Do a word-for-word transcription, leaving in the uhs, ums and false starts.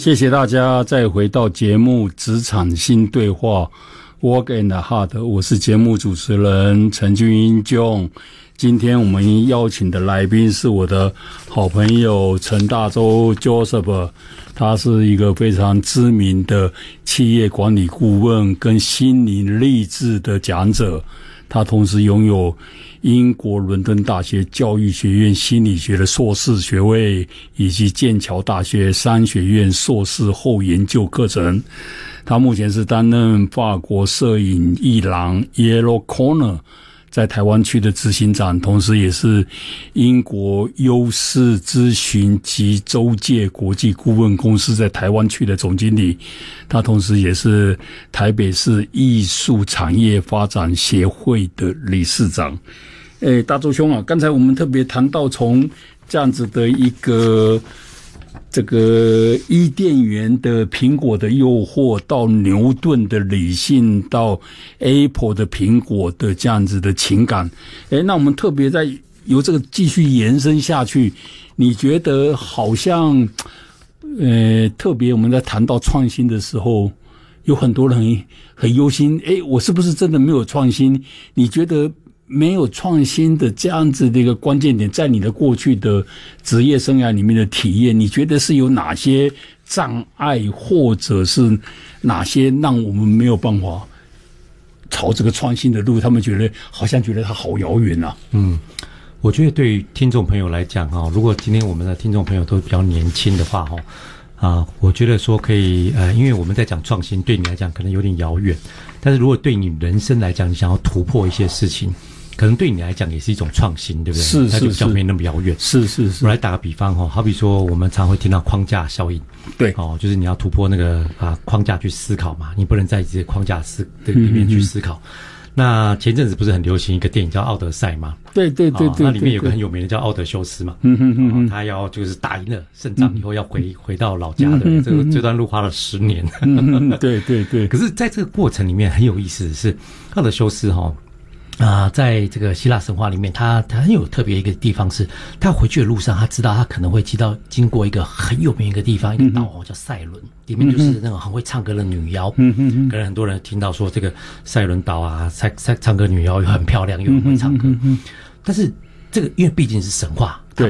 谢谢大家再回到节目职场新对话 Work and Hard， 我是节目主持人陈俊英 John。 今天我们邀请的来宾是我的好朋友陈大洲 Joseph， 他是一个非常知名的企业管理顾问跟心灵励志的讲者，他同时拥有英国伦敦大学教育学院心理学的硕士学位，以及剑桥大学商学院硕士后研究课程。他目前是担任法国摄影艺廊 Yellow Corner 在台湾区的执行长，同时也是英国优势咨询及州界国际顾问公司在台湾区的总经理。他同时也是台北市艺术产业发展协会的理事长。诶，大洲兄啊，刚才我们特别谈到从这样子的一个这个伊甸园的苹果的诱惑，到牛顿的理性，到 Apple 的苹果的这样子的情感。诶，那我们特别在由这个继续延伸下去，你觉得好像呃，特别我们在谈到创新的时候，有很多人很很忧心，诶，我是不是真的没有创新？你觉得没有创新的这样子的一个关键点，在你的过去的职业生涯里面的体验，你觉得是有哪些障碍，或者是哪些让我们没有办法朝这个创新的路，他们觉得好像觉得它好遥远啊？ 嗯，我觉得对于听众朋友来讲哈，如果今天我们的听众朋友都比较年轻的话哈，啊，我觉得说可以呃，因为我们在讲创新，对你来讲可能有点遥远，但是如果对你人生来讲，你想要突破一些事情，可能对你来讲也是一种创新，对不对？ 是是是， 它就比较没那么遥远。 是是是。 我来打个比方哈，好比说我们常会听到框架效应， 对， 哦，就是你要突破那个啊框架去思考嘛，你不能在这些框架思的里面去思考。嗯嗯嗯，那前阵子不是很流行一个电影叫《奥德赛》吗？ 对对对 对, 对, 对、哦， 那里面有个很有名的叫奥德修斯嘛， 嗯哼哼哼、 哦，他要就是打赢了胜仗以后要回、嗯、回到老家的，嗯、这个这段路花了十年。 嗯、对对对。 可是在这个过程里面很有意思的是，奥德修斯哈、哦。啊、呃，在这个希腊神话里面，他他很有特别一个地方是，他回去的路上，他知道他可能会经到经过一个很有名一个地方，一个岛哦，叫塞伦，里面就是那种很会唱歌的女妖。嗯嗯嗯，可能很多人听到说这个塞伦岛啊，塞塞唱歌女妖又很漂亮，又很会唱歌。嗯嗯嗯，但是这个因为毕竟是神话，